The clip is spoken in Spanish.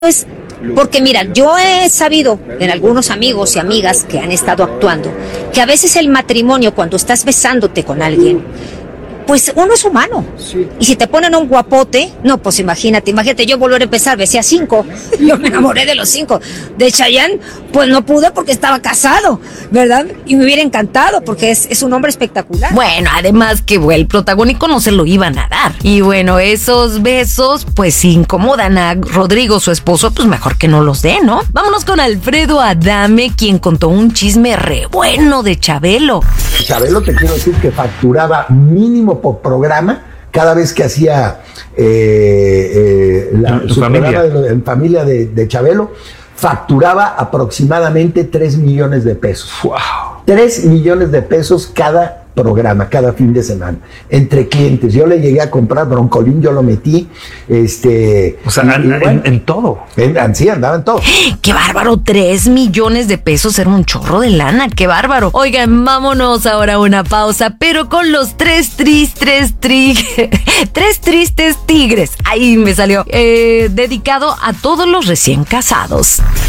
es porque mira, yo he sabido en algunos amigos y amigas que han estado actuando que a veces el matrimonio, cuando estás besándote con alguien, pues uno es humano. Sí. Y si te ponen un guapote, no, pues imagínate, yo volver a empezar, besé a 5. Yo me enamoré de los 5. De Chayanne, pues no pude porque estaba casado, ¿verdad? Y me hubiera encantado porque es un hombre espectacular. Bueno, además que el protagónico no se lo iban a dar. Y bueno, esos besos, pues si incomodan a Rodrigo, su esposo, pues mejor que no los dé, ¿no? Vámonos con Alfredo Adame, quien contó un chisme re bueno de Chabelo. Chabelo, te quiero decir que facturaba mínimo por programa cada vez que hacía su programa en familia de Chabelo, facturaba aproximadamente 3 millones de pesos. Wow. 3 millones de pesos cada programa, cada fin de semana, entre clientes. Yo le llegué a comprar broncolín, yo lo metí, O sea, bueno, en todo. Sí, andaba en todo. ¡Qué bárbaro! 3 millones de pesos era un chorro de lana. ¡Qué bárbaro! Oigan, vámonos ahora a una pausa, pero con los tres tristes tigres. Ahí me salió. Dedicado a todos los recién casados.